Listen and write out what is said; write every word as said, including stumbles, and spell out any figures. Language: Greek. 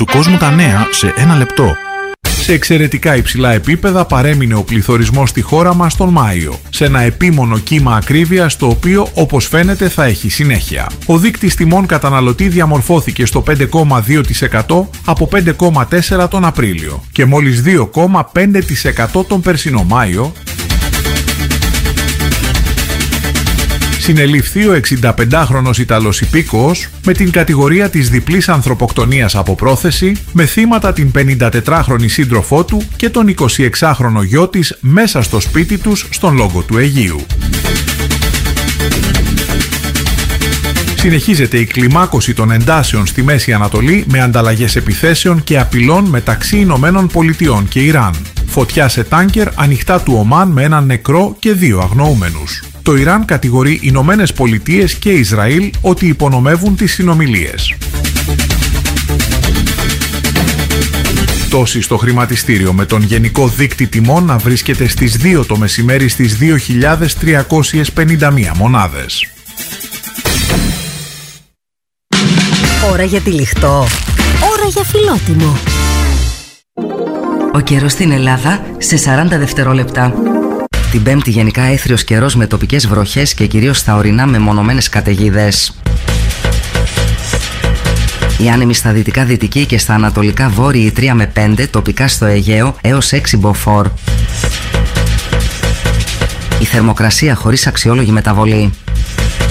κόσμου τα νέα σε ένα λεπτό. Σε εξαιρετικά υψηλά επίπεδα παρέμεινε ο πληθωρισμός στη χώρα μας τον Μάιο, σε ένα επίμονο κύμα ακρίβειας το οποίο όπως φαίνεται θα έχει συνέχεια. Ο δείκτης τιμών καταναλωτή διαμορφώθηκε στο πέντε κόμμα δύο τοις εκατό από πέντε κόμμα τέσσερα τοις εκατό τον Απρίλιο και μόλις δύο κόμμα πέντε τοις εκατό τον περσινό Μάιο. Συνελήφθη ο εξινταπεντάχρονος Ιταλός υπήκοος με την κατηγορία της διπλής ανθρωποκτονίας από πρόθεση, με θύματα την πενηντατετράχρονη σύντροφό του και τον εικοσιεξάχρονο γιο της μέσα στο σπίτι τους στον Λόγκο του Αιγείου. Συνεχίζεται η κλιμάκωση των εντάσεων στη Μέση Ανατολή με ανταλλαγές επιθέσεων και απειλών μεταξύ Ηνωμένων Πολιτειών και Ιράν. Φωτιά σε τάνκερ ανοιχτά του Ομάν με έναν νεκρό και δύο αγνοούμενους. Το Ιράν κατηγορεί Ηνωμένες Πολιτείες και Ισραήλ ότι υπονομεύουν τις συνομιλίες. Πτώση στο χρηματιστήριο με τον γενικό δείκτη τιμών να βρίσκεται στις δύο το μεσημέρι στις δύο χιλιάδες τριακόσιες πενήντα μία μονάδες. Ώρα για τυλιχτό. Ώρα για φιλότιμο. Ο καιρός στην Ελλάδα σε σαράντα δευτερόλεπτα. Την Πέμπτη γενικά έθριος καιρός με τοπικές βροχές και κυρίως στα ορεινά μεμονωμένες καταιγίδες. Οι άνεμοι στα δυτικά δυτική και στα ανατολικά βόρειοι τρία με πέντε, τοπικά στο Αιγαίο έως έξι μποφόρ. Η θερμοκρασία χωρίς αξιόλογη μεταβολή.